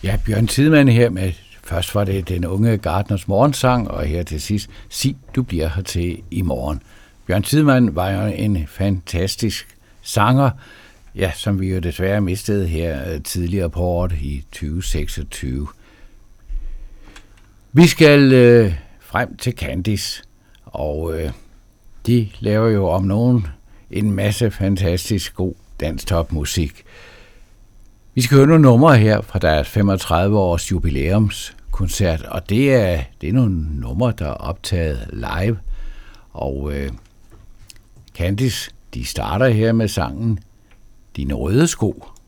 Ja, Bjørn Tidemand her med, først var det Den Unge Gartners morgensang, og her til sidst, Sig, du bliver her til i morgen. Bjørn Tidemand var jo en fantastisk sanger, ja, som vi jo desværre mistede her tidligere på året i 2026. Vi skal frem til Candice, og de laver jo om nogen en masse fantastisk god dansk topmusik. Vi skal høre nogle numre her fra deres 35-års jubilæumskoncert, og det er nogle numre, der er optaget live. Og Candice, de starter her med sangen Dine røde sko.